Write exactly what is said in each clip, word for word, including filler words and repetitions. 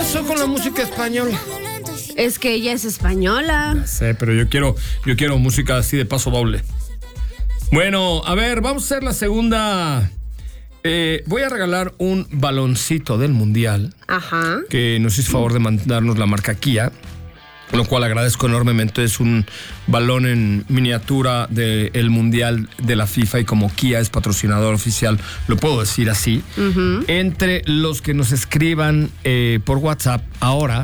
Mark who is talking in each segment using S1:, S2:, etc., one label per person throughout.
S1: pasó con la música española?
S2: Es que ella es española.
S1: No sé, pero yo quiero, yo quiero música así de paso doble. Bueno, a ver, vamos a hacer la segunda. Eh, voy a regalar un baloncito del Mundial.
S2: Ajá.
S1: Que nos hizo favor de mandarnos la marca Kia, lo cual agradezco enormemente. Es un balón en miniatura del Mundial de la FIFA y como Kia es patrocinador oficial, lo puedo decir así. Uh-huh. Entre los que nos escriban eh, por WhatsApp ahora,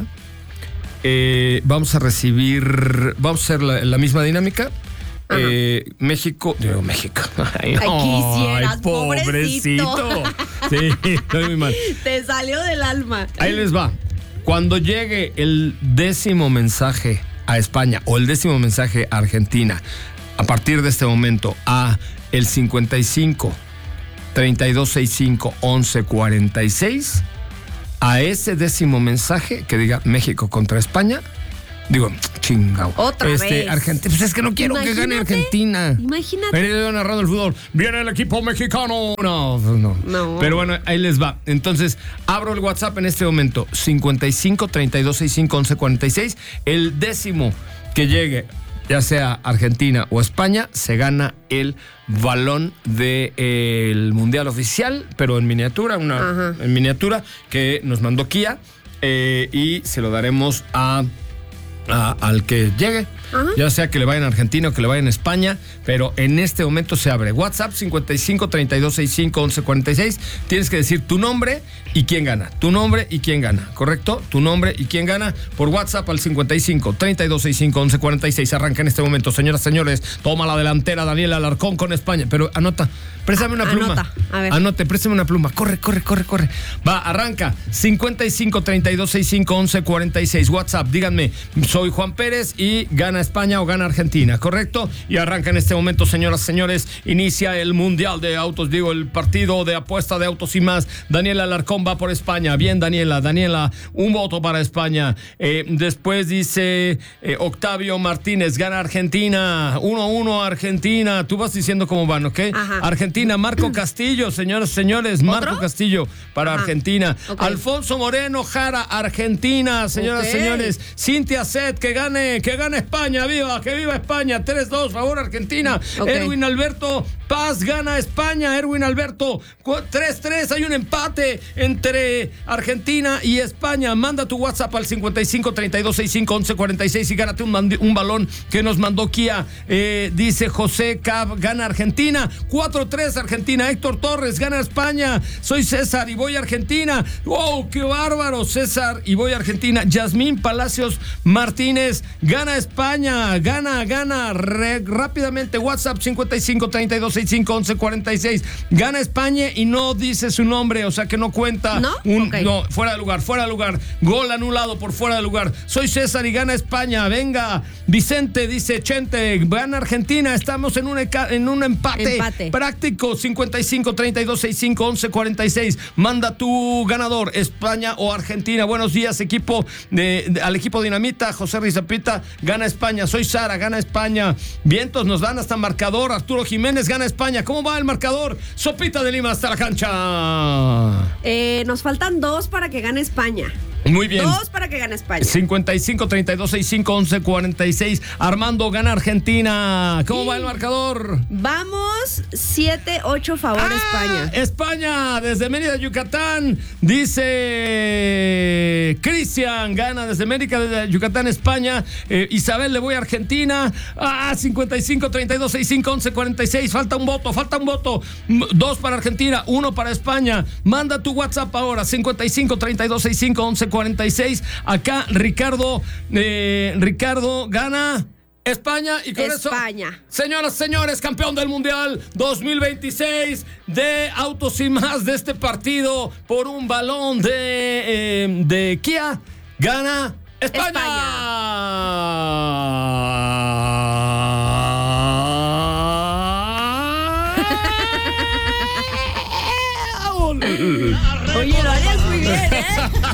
S1: eh, vamos a recibir, vamos a hacer la, la misma dinámica. Eh, México, digo México. Ay,
S2: Ay, quisieras,
S1: ay, pobrecito. pobrecito. Sí, estoy muy mal.
S2: Te salió del alma.
S1: Ahí les va. Cuando llegue el décimo mensaje a España o el décimo mensaje a Argentina, a partir de este momento, a el cincuenta y cinco, treinta y dos sesenta y cinco, once cuarenta y seis, a ese décimo mensaje que diga México contra España, digo, chingao.
S2: Otra
S1: este,
S2: vez.
S1: Argentina. Pues es que no quiero
S2: Imagínate,
S1: que gane Argentina.
S2: Imagínate.
S1: Venía narrando el fútbol. Viene el equipo mexicano. No, no.
S2: No.
S1: Pero bueno, ahí les va. Entonces, abro el WhatsApp en este momento. cincuenta y cinco, treinta y dos sesenta y cinco, once cuarenta y seis. El décimo que llegue, ya sea Argentina o España, se gana el balón del de, Mundial oficial, pero en miniatura, una Ajá. en miniatura que nos mandó Kia. Eh, y se lo daremos a... A, al que llegue, ajá, ya sea que le vayan a Argentina o que le vayan a España, pero en este momento se abre WhatsApp cincuenta y cinco, treinta y dos sesenta y cinco, once cuarenta y seis. Tienes que decir tu nombre y quién gana, tu nombre y quién gana, ¿correcto? Tu nombre y quién gana por WhatsApp al cincuenta y cinco, treinta y dos sesenta y cinco, once cuarenta y seis. Arranca en este momento, señoras, señores. Toma la delantera Daniel Alarcón con España, pero anota, préstame una pluma.
S2: Anota, a ver.
S1: Anote, préstame una pluma. Corre, corre, corre, corre. Va, arranca. cincuenta y cinco, treinta y dos sesenta y cinco, once cuarenta y seis. WhatsApp, díganme, soy Juan Pérez y gana España o gana Argentina, ¿correcto? Y arranca en este momento, señoras, señores. Inicia el Mundial de Autos, digo, el partido de apuesta de autos y más. Daniela Alarcón va por España. Bien, Daniela, Daniela, un voto para España. Eh, después dice eh, Octavio Martínez, gana Argentina. uno a uno Argentina. Tú vas diciendo cómo van, ¿ok?
S2: Ajá.
S1: Argentina, Marco Castillo, señoras, señores, Marco
S2: ¿Otro?
S1: Castillo para
S2: Ajá.
S1: Argentina.
S2: Okay.
S1: Alfonso Moreno Jara, Argentina, señoras,
S2: Okay.
S1: señores. Cintia Set, que gane, que gane España, viva, que viva España. tres dos, favor Argentina. Okay. Erwin Alberto Paz gana España. Erwin Alberto, tres tres, hay un empate entre Argentina y España. Manda tu WhatsApp al cincuenta y cinco, treinta y dos sesenta y cinco, once cuarenta y seis y gánate un, mandi- un balón que nos mandó Kia. Eh, dice José Cab, gana Argentina. cuatro tres Argentina. Héctor Torres, gana España. Soy César y voy a Argentina. ¡Wow! ¡Qué bárbaro! César y voy a Argentina. Yasmín Palacios Martínez, gana España. Gana, gana. Re- rápidamente, WhatsApp cincuenta y cinco, treinta y dos sesenta y cinco, once cuarenta y seis. Gana España y no dice su nombre, o sea que no cuenta.
S2: ¿No?
S1: Un,
S2: Okay.
S1: No, fuera de lugar, fuera de lugar. Gol anulado por fuera de lugar. Soy César y gana España. Venga. Vicente dice Chente, gana Argentina. Estamos en un, eca- en un empate,
S2: Empate.
S1: práctico. cincuenta y cinco, treinta y dos sesenta y cinco, once cuarenta y seis. Manda tu ganador, España o Argentina. Buenos días, equipo de, de- al equipo Dinamita. José Rizapita, gana España. Soy Sara, gana España. Vientos nos dan hasta marcador. Arturo Jiménez, gana España. ¿Cómo va el marcador? Sopita de Lima hasta la cancha.
S2: Eh, nos faltan dos para que gane España.
S1: Muy bien.
S2: Dos para que gane España.
S1: cincuenta y cinco, treinta y dos sesenta y cinco, once cuarenta y seis. Armando, gana Argentina. ¿Cómo sí. va el marcador?
S2: Vamos siete ocho favor
S1: ¡Ah!
S2: España.
S1: España, desde Mérida, Yucatán. Dice Cristian, gana desde Mérida, desde Yucatán, España. Eh, Isabel, le voy a Argentina. Ah, cincuenta y cinco, treinta y dos sesenta y cinco, once cuarenta y seis. Falta un voto, falta un voto. Dos para Argentina, uno para España. Manda tu WhatsApp ahora, cincuenta y cinco, treinta y dos sesenta y cinco, once cuarenta y seis. Acá Ricardo, eh, Ricardo gana España y con
S2: España.
S1: eso, señoras, señores, campeón del Mundial dos mil veintiséis de Autos y Más de este partido por un balón de, eh, de Kia, gana España.
S2: España. Oye, lo harías muy bien, ¿eh?